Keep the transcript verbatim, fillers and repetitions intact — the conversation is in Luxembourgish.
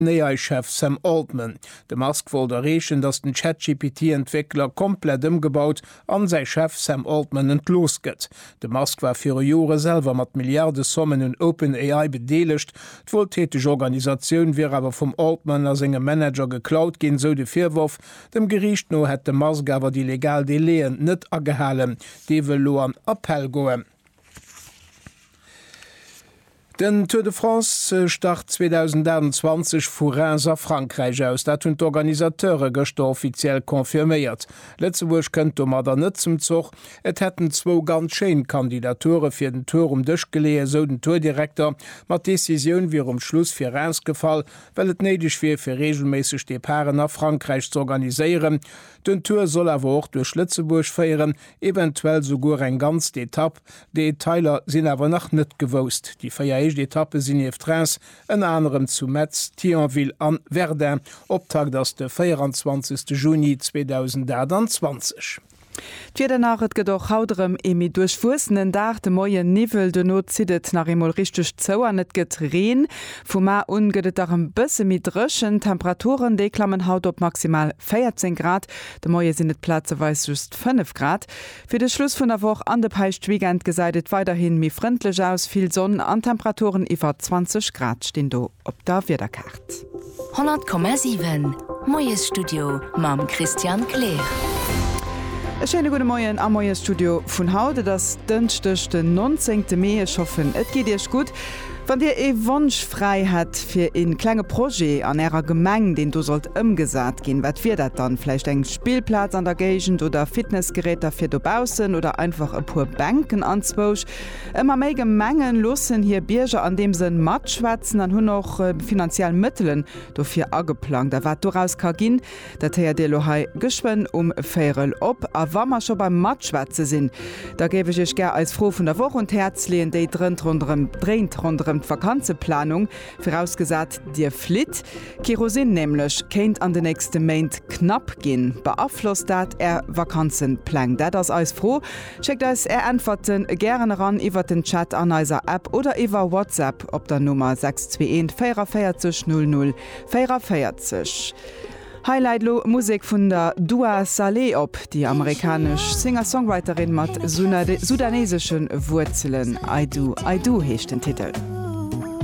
A I-Chef Sam Altman. De Musk wollte erreichen, dass den ChatGPT-Entwickler komplett umgebaut an sein Chef Sam Altman entlosgeht. De Musk war für Jahre selber mit Milliarden Summen in OpenAI bedeligt. Die wohltätige Organisation wäre aber vom Altman als seinem Manager geklaut, gehen so der Vorwurf. Dem Gericht no hätte Musk aber die legal Deleen nicht angehalten. Die will nur an Appell gehen. Den Tour de France start zweitausendzwanzig vor Reims a Frankreich aus, dat hun d'Organisateure gëchte offiziell konfirméiert. Letzewuch kënnt o mat der net zum Zug, et hätten zwo ganz scheen Kandidature fir den Tour um Dëch gelee, so den Tourdirektor, mat Deciioun wie um Schluss fir Reims gefall, well et neidech fir fir regelméisseg de Paren a Frankreich zu organiséieren. Den Tour soll awer och durch Lützeburg féieren, eventuell sogur en ganz Etapp. De Teiler sinn awer nach net gewost. Die Feier Etappe sinn ef Reims, en anderem zu Metz, Thionville an Verdun, Optag ass de vierundzwanzigsten Juni zweitausendzwanzig. Vier nachet gedoch hauterem emi durchwussenen Dach de moien Nivel de not zidet nach emol richtig zouer net getreen, Fu ma ungedet darum bësse mit drschen Temperaturen de klammen haut op maximal vierzehn Grad, de moie sinnet Platzeweis just fünf Grad. Für de Schluss vun der Woche an de Peich Wiegend geseidet weiterhin mi freundlich aus, viel Sonne an Temperaturen iwwer zwanzig Grad stehen do op der Wiederkart. hundert Komma sieben Moies Studio mam Christian Kleer. Schöne gute Morgen am Moies Studio vun Haude, das dünnchtechte neunzehnten Mai schaffen. Et geht dir gut. Wenn dir e Wunsch frei hat fir in kleine Projekt an ärer Gemeng, den du sollt ëmgesat gin, wat wir dat dann vielleicht eng Spielplatz an der Gegend oder Fitnessgeräter fir dobausen oder einfach e pur Banken anzwoch. Immer méi Gemengen lussen hier Bierger an dem sinn Matschwatzen an hun noch äh, finanziellen Mitteln dofir ageplant. Da wat daraus ka gin, dat her de Lohai geschwen um Féel op, a wammer scho beim Matschwatze sinn. Da gebe ich ich ger als froh vun der Woche und Herz lehen déi drin runm dreht runm Vakanzeplanung vorausgesagt dir flit Kerosin nämlich kennt an den nächste Main knapp gehen beabflusst dat er Vakanzenplan dat das alles froh checkt das er antworten gerne ran über den Chat an einer App oder über WhatsApp ob der Nummer sechs zwei eins vier vier null null vier vier. Highlightlo Musik vun der Dua Saleh op, die amerikasch Singer-Songwriterin mat sudanesischen Wurzeln. I do, I do hecht den Titel.